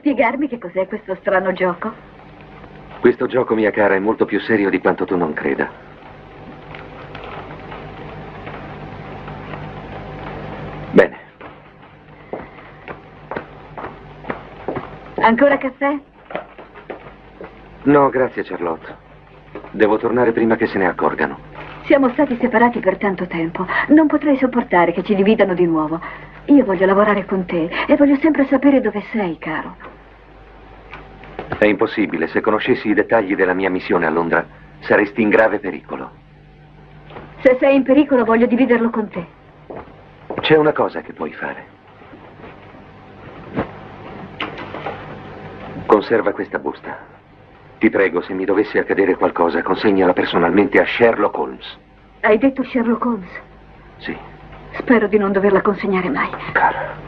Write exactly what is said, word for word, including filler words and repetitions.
spiegarmi che cos'è questo strano gioco? Questo gioco, mia cara, è molto più serio di quanto tu non creda. Bene. Ancora caffè? No, grazie, Charlotte. Devo tornare prima che se ne accorgano. Siamo stati separati per tanto tempo. Non potrei sopportare che ci dividano di nuovo. Io voglio lavorare con te e voglio sempre sapere dove sei, caro. È impossibile. Se conoscessi i dettagli della mia missione a Londra, saresti in grave pericolo. Se sei in pericolo, voglio dividerlo con te. C'è una cosa che puoi fare. Conserva questa busta. Ti prego, se mi dovesse accadere qualcosa, consegnala personalmente a Sherlock Holmes. Hai detto Sherlock Holmes? Sì. Spero di non doverla consegnare mai. Cara.